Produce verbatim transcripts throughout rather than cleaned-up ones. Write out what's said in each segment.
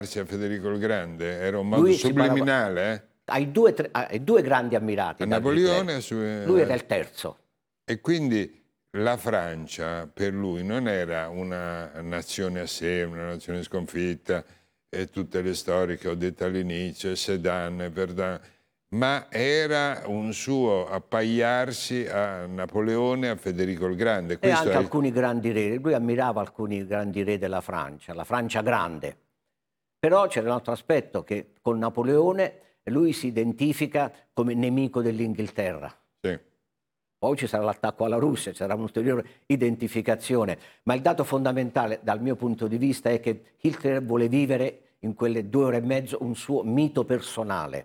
a Federico il Grande? Era un modo Lui si subliminale? Eh? Ai due, tre- ai due grandi ammirati. A da Napoleone? Hitler. Su, Lui era il terzo. E quindi la Francia per lui non era una nazione a sé, una nazione sconfitta, e tutte le storie che ho detto all'inizio, Sedan e Verdun, ma era un suo appaiarsi a Napoleone, a Federico il Grande. E Questo anche è... alcuni grandi re. Lui ammirava alcuni grandi re della Francia, la Francia grande. Però c'era un altro aspetto, che con Napoleone lui si identifica come nemico dell'Inghilterra. Sì. Poi ci sarà l'attacco alla Russia, ci sarà un'ulteriore identificazione. Ma il dato fondamentale dal mio punto di vista è che Hitler vuole vivere in quelle due ore e mezzo un suo mito personale.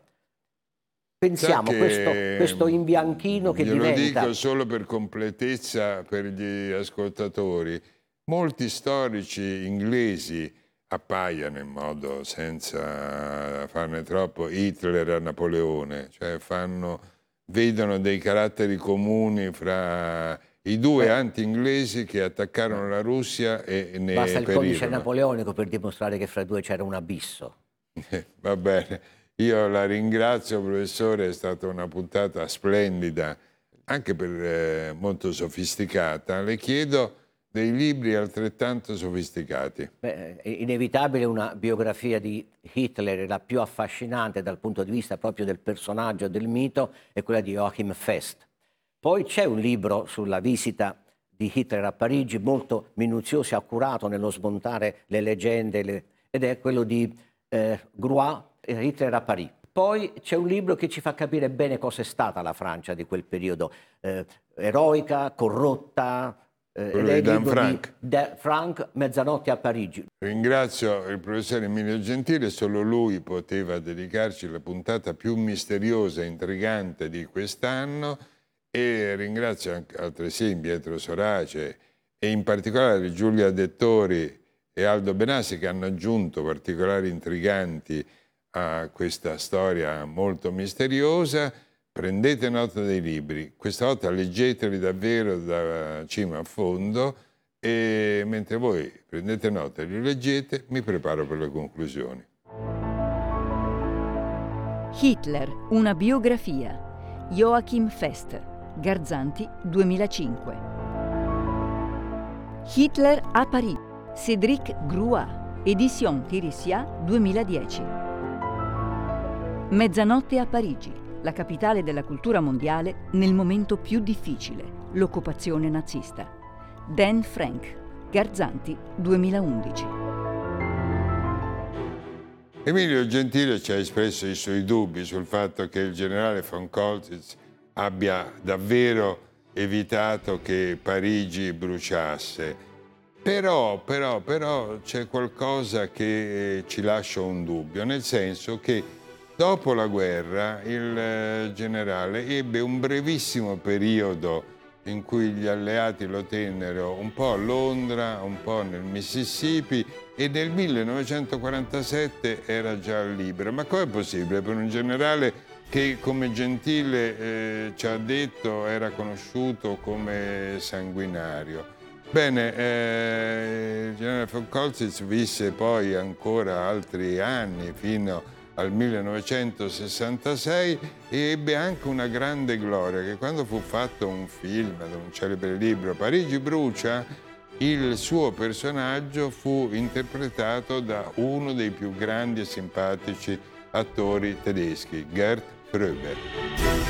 Pensiamo Che, questo, questo imbianchino che glielo diventa... dico solo per completezza per gli ascoltatori, molti storici inglesi appaiono in modo, senza farne troppo, Hitler a Napoleone, cioè fanno, vedono dei caratteri comuni fra i due Beh, anti-inglesi che attaccarono la Russia e ne basta il codice perirono. napoleonico per dimostrare che fra i due c'era un abisso. Va bene, io la ringrazio professore, è stata una puntata splendida, anche per eh, molto sofisticata. Le chiedo dei libri altrettanto sofisticati. Beh, è inevitabile una biografia di Hitler, la più affascinante dal punto di vista proprio del personaggio, del mito, è quella di Joachim Fest. Poi c'è un libro sulla visita di Hitler a Parigi, molto minuzioso e accurato nello smontare le leggende, le... ed è quello di eh, Groix, Hitler a Parigi. Poi c'è un libro che ci fa capire bene cosa è stata la Francia di quel periodo, eh, eroica, corrotta, eh, ed è di il Dan libro Frank. di Dan Frank, Mezzanotte a Parigi. Ringrazio il professor Emilio Gentile, solo lui poteva dedicarci la puntata più misteriosa e intrigante di quest'anno, e ringrazio anche altresì Pietro Sorace e in particolare Giulia Dettori e Aldo Benassi, che hanno aggiunto particolari intriganti a questa storia molto misteriosa. Prendete nota dei libri, questa volta leggeteli davvero da cima a fondo, e mentre voi prendete nota e li leggete, mi preparo per le conclusioni. Hitler, una biografia. Joachim Fest, Garzanti duemilacinque. Hitler a Parigi, Cédric Groix, Edition Tirissia duemiladieci. Mezzanotte a Parigi, la capitale della cultura mondiale nel momento più difficile, l'occupazione nazista. Dan Frank, Garzanti duemilaundici. Emilio Gentile ci ha espresso i suoi dubbi sul fatto che il generale von Coltitz abbia davvero evitato che Parigi bruciasse. Però, però, però c'è qualcosa che ci lascia un dubbio, nel senso che dopo la guerra il generale ebbe un brevissimo periodo in cui gli alleati lo tennero un po' a Londra, un po' nel Mississippi, e nel millenovecentoquarantasette era già libero. Ma com'è possibile per un generale che, come Gentile eh, ci ha detto, era conosciuto come sanguinario? Bene, eh, il generale von Coltitz visse poi ancora altri anni, fino al millenovecentosessantasei, e ebbe anche una grande gloria, che quando fu fatto un film, un celebre libro, Parigi brucia, il suo personaggio fu interpretato da uno dei più grandi e simpatici attori tedeschi, Gert Fröber.